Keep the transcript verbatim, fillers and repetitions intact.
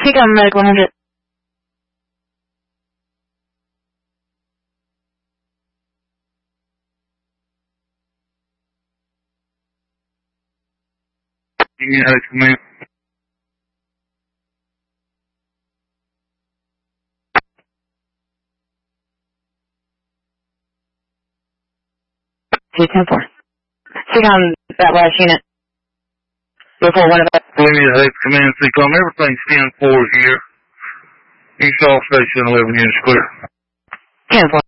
Take on Medic one hundred. Union Heights Command. two ten four. Take on that last unit. Before one of us. Union Heights Command, C-Com. Everything's ten four here. East All Station eleven units clear. ten four.